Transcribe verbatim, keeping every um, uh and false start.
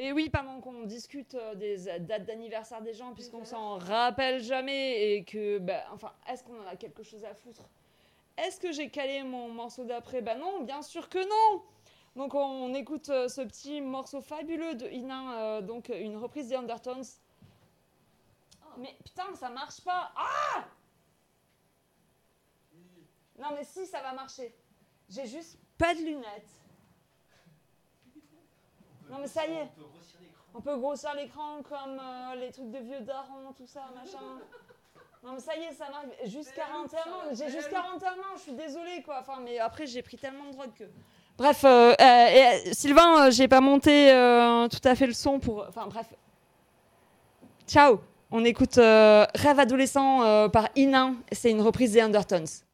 Et oui, pendant qu'on discute euh, des euh, dates d'anniversaire des gens, puisqu'on s'en rappelle jamais et que, bah, enfin, est-ce qu'on en a quelque chose à foutre? Est-ce que j'ai calé mon morceau d'après? Bah non, bien sûr que non. Donc on, on écoute euh, ce petit morceau fabuleux de Ina, euh, donc une reprise des Undertones. Mais putain, ça marche pas. Ah! Non mais si, ça va marcher. J'ai juste pas de lunettes. Non mais ça y est. On peut grossir l'écran comme euh, les trucs de vieux darons, tout ça, machin. Non mais ça y est, ça marche. Juste quarante et un ans. J'ai juste quarante et un ans, je suis désolée quoi. Enfin, mais après, j'ai pris tellement de drogue que... Bref, euh, euh, et, Sylvain, euh, j'ai pas monté euh, tout à fait le son pour... Enfin bref. Ciao. On écoute euh, Rêve adolescent euh, par Ina. C'est une reprise des Undertones.